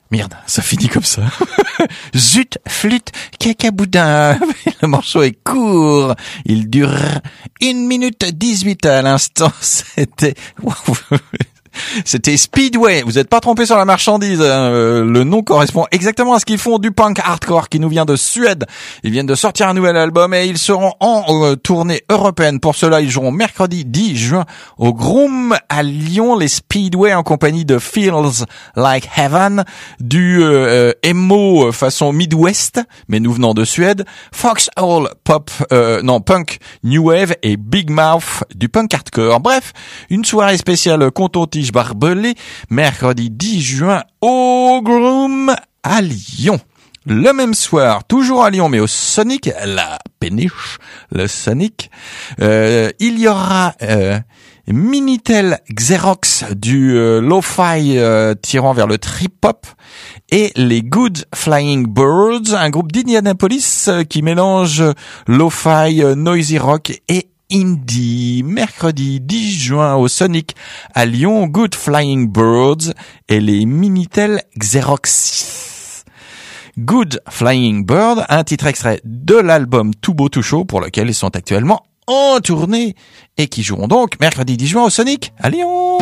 Merde, ça finit comme ça. Zut, flûte, cacaboudin. Le morceau est court. Il dure 1 minute 18 à l'instant. C'était Speedway. Vous n'êtes pas trompé sur la marchandise. Le nom correspond exactement à ce qu'ils font du punk hardcore qui nous vient de Suède. Ils viennent de sortir un nouvel album et ils seront en tournée européenne. Pour cela, ils joueront mercredi 10 juin au Groom à Lyon. Les Speedway en compagnie de Feels Like Heaven, du emo façon Midwest, mais nous venons de Suède. Foxhole punk new wave et Big Mouth du punk hardcore. Bref, une soirée spéciale Conton-Tige barbelé, mercredi 10 juin au Groom à Lyon. Le même soir, toujours à Lyon, mais au Sonic, la péniche, le Sonic, il y aura Minitel Xerox du lo-fi tirant vers le trip-hop et les Good Flying Birds, un groupe d'Indianapolis qui mélange lo-fi, noisy rock et indie. Mercredi 10 juin au Sonic à Lyon, Good Flying Birds et les Minitel Xerox. Good Flying Bird, un titre extrait de l'album Tout Beau Tout Chaud pour lequel ils sont actuellement en tournée et qui joueront donc mercredi 10 juin au Sonic à Lyon.